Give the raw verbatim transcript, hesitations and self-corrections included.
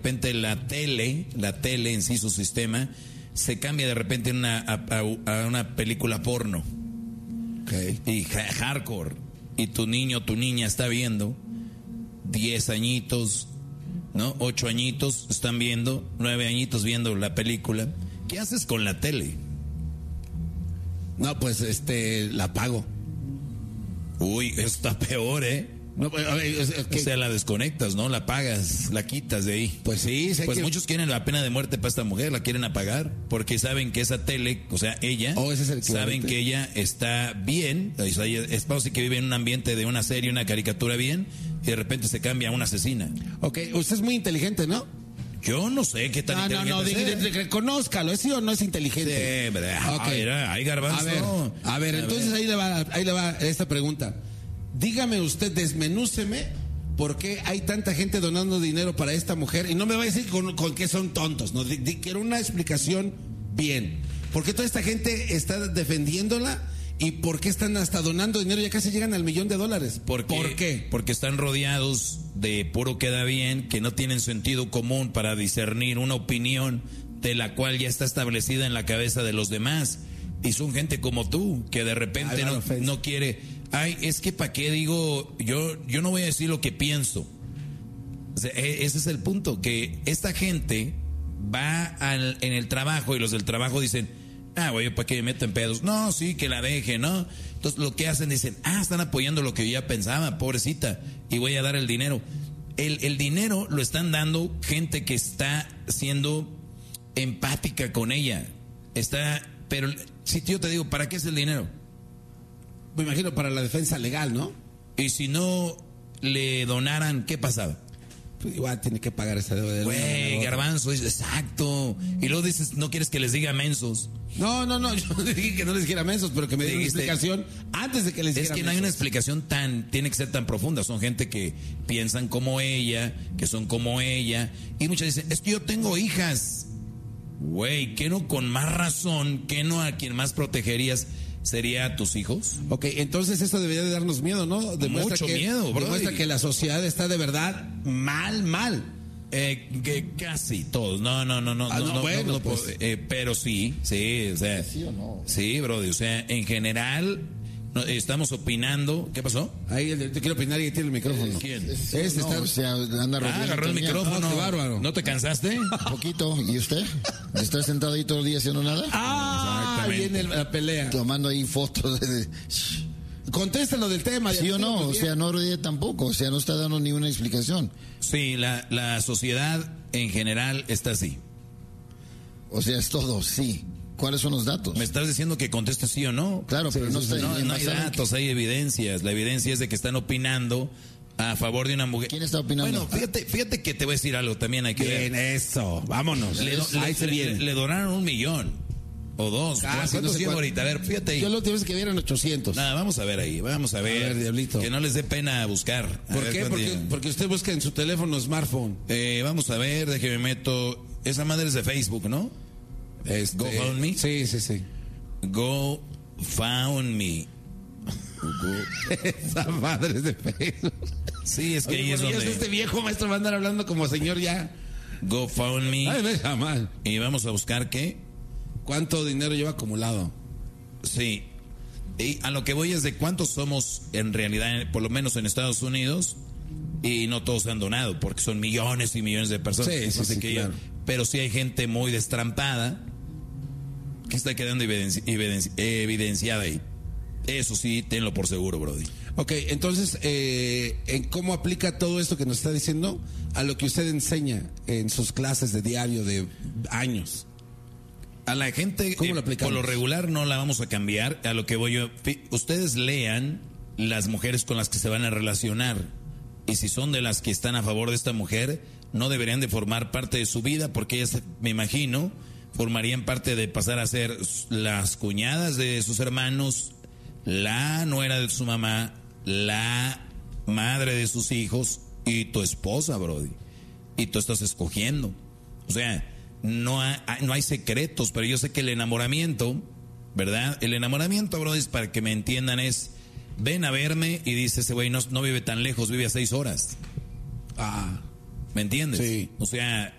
De repente la tele, la tele en sí, su sistema, se cambia de repente una, a, a, a una película porno. Okay. Y hardcore. Y tu niño o tu niña está viendo, diez añitos, ¿no? Ocho añitos están viendo, nueve añitos viendo la película. ¿Qué haces con la tele? No, pues este, la apago. Uy, eso está peor, ¿eh? No, pues, a ver, es, es que... O sea, la desconectas, ¿no? La apagas, la quitas de ahí. Pues sí, sé Pues que... muchos quieren la pena de muerte para esta mujer, la quieren apagar, porque saben que esa tele, o sea, ella, oh, ese es el saben que ella está bien, o sea, ella, es para que vive en un ambiente de una serie, una caricatura bien, y de repente se cambia a una asesina. Ok, usted es muy inteligente, ¿no? Yo no sé qué tan no, inteligente no, no, sea. de, de, reconózcalo, ¿es sí o no es inteligente? Sí, verdad. Ok. Ay, ay, garbanzo. A ver, a ver, A entonces ver. ahí le va, ahí le va esta pregunta. Dígame usted, desmenúceme, ¿por qué hay tanta gente donando dinero para esta mujer? Y no me va a decir con, con que son tontos, no, di, di, quiero una explicación bien. ¿Por qué toda esta gente está defendiéndola? ¿Y por qué están hasta donando dinero? Ya casi llegan al millón de dólares. Porque, ¿Por qué? Porque están rodeados de puro queda bien, que no tienen sentido común para discernir una opinión de la cual ya está establecida en la cabeza de los demás. Y son gente como tú, que de repente Ay, no, no, no quiere... Ay, es que para qué digo, yo, yo no voy a decir lo que pienso. O sea, e- ese es el punto, que esta gente va al, en el trabajo y los del trabajo dicen, ah, güey, ¿para qué me meto en pedos? No, sí, que la deje, ¿no? Entonces lo que hacen dicen, ah, están apoyando lo que yo ya pensaba, pobrecita, y voy a dar el dinero. El, el dinero lo están dando gente que está siendo empática con ella. Está, pero si yo te digo, ¿para qué es el dinero? Me imagino para la defensa legal, ¿no? Y si no le donaran, ¿qué pasaba? Pues igual tiene que pagar esa deuda. Güey, garbanzo, es exacto. Y luego dices, no quieres que les diga mensos. No, no, no, yo dije que no les dijera mensos, pero que me diera una Dijiste- explicación antes de que les Es dijera que no hay una mensos. explicación tan, tiene que ser tan profunda. Son gente que piensan como ella, que son como ella. Y muchas dicen, es que yo tengo hijas. Güey, ¿qué no con más razón, qué no a quien más protegerías sería a tus hijos? Ok, entonces esto debería de darnos miedo, ¿no? Demuestra Mucho que, miedo, bro. Demuestra que la sociedad está de verdad mal, mal. Eh, que casi todos, no, no, no, no, Ah, no, no, no, bueno, no, no, pues. eh, pero sí, sí, o sea, ¿Sí o no? sí, brother, o sea, en general no, estamos opinando, ¿qué pasó? Ahí el- te quiero opinar y tiene el micrófono. ¿Quién? Sí, Este no, está- o sea, anda Ah, rodeando agarró el también. micrófono. Ah, qué bárbaro. ¿No te cansaste? Un poquito. ¿Y usted? ¿Está sentado ahí todo el día haciendo nada? Ah, Exactamente. viene la pelea. Tomando ahí fotos de... de- Contéstalo del tema. ¿Sí ya o no? estamos O bien. sea, no rodee tampoco. O sea, no está dando ni una explicación. Sí, la, la sociedad en general está así. O sea, es todo, sí. ¿Cuáles son los datos? Me estás diciendo que contestes sí o no. Claro, pero no está No, en no hay base a- datos, hay evidencias. La evidencia es de que están opinando a favor de una mujer. ¿Quién está opinando? Bueno, fíjate, fíjate que te voy a decir algo también hay que Bien, ver. eso. Vámonos. Le, do- Ahí le- se le- viene. le donaron un millón o dos. Ah, sí, ¿Cuántos no sé llevo cuánto. ahorita? A ver, fíjate ahí. Yo la última vez que vieron ochocientos. Nada, vamos a ver ahí, vamos a ver. ver, diablito. Que no les dé pena buscar. A ¿Por ver qué? cuánto Porque, llegan. porque usted busca en su teléfono smartphone. Eh, vamos a ver, déjeme meto. Esa madre es de Facebook, ¿no? Este, Go Found Me. Sí, sí, sí. Go Found Me. Esa madre es de Facebook. Sí, es que Oye, ahí es bueno, ya donde. este viejo maestro va a andar hablando como señor ya. Go Found Me. Ay, ve, jamás. Y vamos a buscar qué. ¿Cuánto dinero lleva acumulado? Sí. Y a lo que voy es de cuántos somos en realidad, por lo menos en Estados Unidos, y no todos han donado, porque son millones y millones de personas. Sí, sí, Así sí, que claro. ya- pero sí hay gente muy destrampada que está quedando evidenci- evidenci- evidenciada ahí. Eso sí, tenlo por seguro, Brody. Ok, entonces, eh, ¿en cómo aplica todo esto que nos está diciendo a lo que usted enseña en sus clases de diario de años? A la gente, ¿Cómo eh, lo aplicamos? por lo regular, no la vamos a cambiar. A lo que voy yo, fi- ustedes lean las mujeres con las que se van a relacionar. Y si son de las que están a favor de esta mujer, no deberían de formar parte de su vida, porque ellas, me imagino, formarían parte de pasar a ser las cuñadas de sus hermanos, la nuera de su mamá, la madre de sus hijos y tu esposa, Brody. Y tú estás escogiendo. O sea, no hay, no hay secretos, pero yo sé que el enamoramiento, ¿verdad? El enamoramiento, Brody, es para que me entiendan, es ven a verme y dice ese güey no, no vive tan lejos, vive a seis horas. Ah, ¿Me entiendes? Sí. O sea,